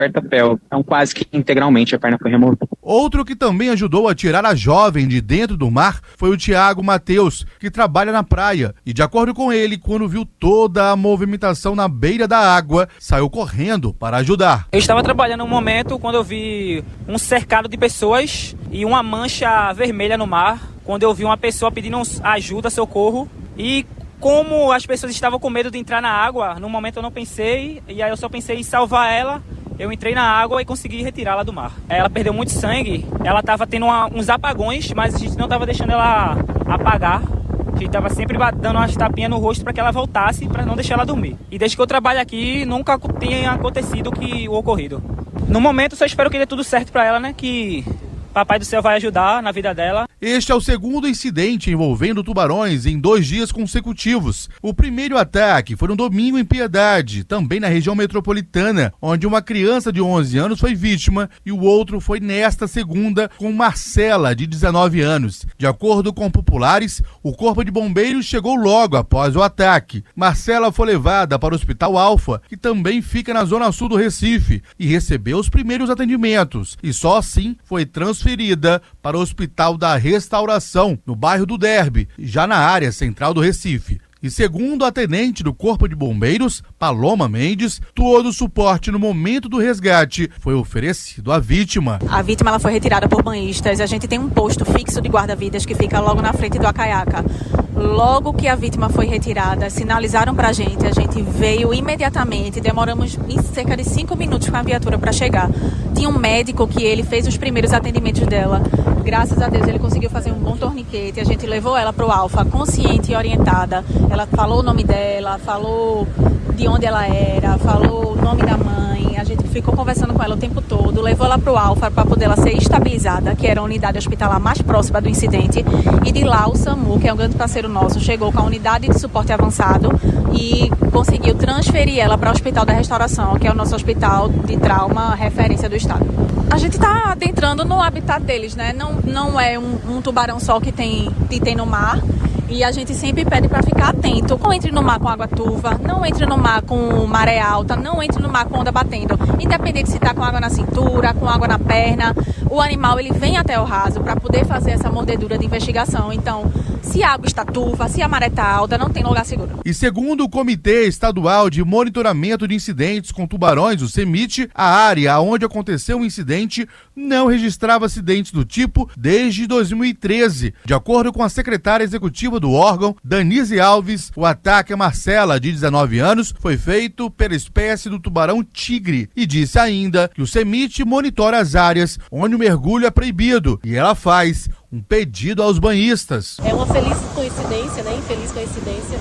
aperta a pelve. Então, quase que integralmente a perna foi removida. Outro que também ajudou a tirar a jovem de dentro do mar foi o Thiago Matheus, que trabalha na praia. E de acordo com ele, quando viu toda a movimentação na beira da água, saiu correndo para ajudar. Eu estava trabalhando um momento quando eu vi um cercado de pessoas e uma mancha vermelha no mar. Quando eu vi uma pessoa pedindo ajuda, socorro. E como as pessoas estavam com medo de entrar na água, no momento eu não pensei. E aí eu só pensei em salvar ela. Eu entrei na água e consegui retirá-la do mar. Ela perdeu muito sangue, ela estava tendo uns apagões, mas a gente não estava deixando ela apagar. A gente estava sempre dando umas tapinhas no rosto para que ela voltasse, para não deixar ela dormir. E desde que eu trabalho aqui, nunca tinha acontecido o ocorrido. No momento, só espero que dê tudo certo para ela, né? Que Papai do Céu vai ajudar na vida dela. Este é o segundo incidente envolvendo tubarões em 2 dias consecutivos. O primeiro ataque foi no domingo em Piedade, também na região metropolitana, onde uma criança de 11 anos foi vítima, e o outro foi nesta segunda com Marcela, de 19 anos. De acordo com populares, o Corpo de Bombeiros chegou logo após o ataque. Marcela foi levada para o Hospital Alfa, que também fica na zona sul do Recife, e recebeu os primeiros atendimentos, e só assim foi transferida para o Hospital da Restauração, no bairro do Derby, já na área central do Recife. E segundo a tenente do Corpo de Bombeiros, Paloma Mendes, todo o suporte no momento do resgate foi oferecido à vítima. A vítima ela foi retirada por banhistas. A gente tem um posto fixo de guarda-vidas que fica logo na frente do Acaiaca. Logo que a vítima foi retirada, sinalizaram pra gente, a gente veio imediatamente, demoramos cerca de 5 minutos com a viatura para chegar. Tinha um médico que ele fez os primeiros atendimentos dela. Graças a Deus ele conseguiu fazer um bom torniquete, a gente levou ela pro Alfa, consciente e orientada. Ela falou o nome dela, falou de onde ela era, falou o nome da mãe, a gente ficou conversando com ela o tempo todo, levou ela pro Alfa para poder ela ser estabilizada, que era a unidade hospitalar mais próxima do incidente, e de lá o SAMU, que é um grande parceiro nosso, chegou com a unidade de suporte avançado e conseguiu transferir ela para o Hospital da Restauração, que é o nosso hospital de trauma referência do estado. A gente está adentrando no habitat deles, né? Não é um tubarão só que tem no mar. E a gente sempre pede para ficar atento. Não entre no mar com água turva, não entre no mar com maré alta, não entre no mar com onda batendo. Independente se está com água na cintura, com água na perna, o animal ele vem até o raso para poder fazer essa mordedura de investigação. Então, se a água está turva, se a maré está alta, não tem lugar seguro. E segundo o Comitê Estadual de Monitoramento de Incidentes com Tubarões, o CEMIT, a área onde aconteceu o incidente não registrava acidentes do tipo desde 2013. De acordo com a secretária executiva do órgão, Danise Alves, o ataque a Marcela, de 19 anos, foi feito pela espécie do tubarão tigre, e disse ainda que o CEMIT monitora as áreas onde o mergulho é proibido, e ela faz um pedido aos banhistas. É uma feliz coincidência, né? Infeliz coincidência.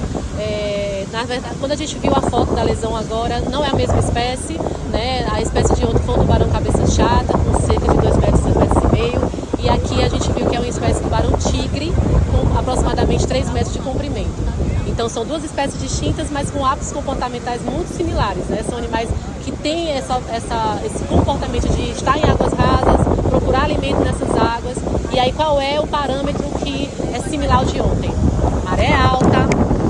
Na verdade, quando a gente viu a foto da lesão agora, não é a mesma espécie, né? A espécie de ontem foi um tubarão cabeça chata, com cerca de 2 metros, 2 metros e meio. E aqui a gente viu que é uma espécie de tubarão tigre, com aproximadamente 3 metros de comprimento. Então são 2 espécies distintas, mas com hábitos comportamentais muito similares, né? São animais que têm esse comportamento de estar em águas rasas, procurar alimento nessas águas. E aí qual é o parâmetro que é similar ao de ontem? Maré alta,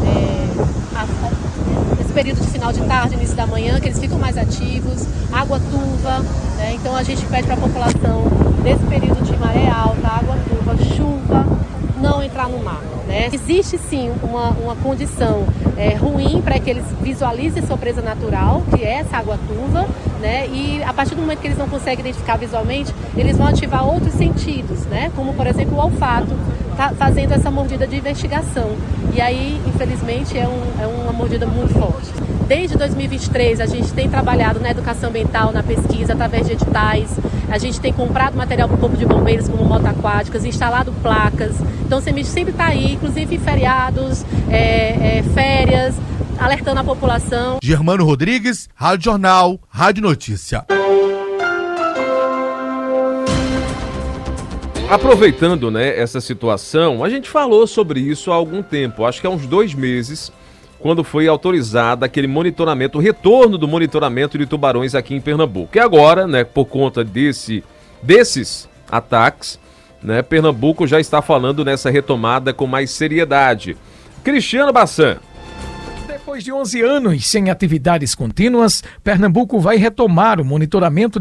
esse período de final de tarde, início da manhã, que eles ficam mais ativos, água turva, né? Então a gente pede para a população, nesse período de maré alta, água turva, chuva, não entrar no mar, né? Existe sim uma condição ruim para que eles visualizem sua presa natural, que é essa água turva, né? E a partir do momento que eles não conseguem identificar visualmente, eles vão ativar outros sentidos, né? Como por exemplo o olfato, fazendo essa mordida de investigação. E aí, infelizmente, é uma mordida muito forte. Desde 2023, a gente tem trabalhado na educação ambiental, na pesquisa, através de editais. A gente tem comprado material para o Corpo de Bombeiros, como moto aquáticas, instalado placas. Então, o CEMIT sempre está aí, inclusive em feriados, férias, alertando a população. Germano Rodrigues, Rádio Jornal, Rádio Notícia. Aproveitando, né, essa situação, a gente falou sobre isso há algum tempo, acho que há uns 2 meses, quando foi autorizado aquele monitoramento, o retorno do monitoramento de tubarões aqui em Pernambuco. E agora, né, por conta desses ataques, né, Pernambuco já está falando nessa retomada com mais seriedade. Cristiano Bassan. Depois de 11 anos sem atividades contínuas, Pernambuco vai retomar o monitoramento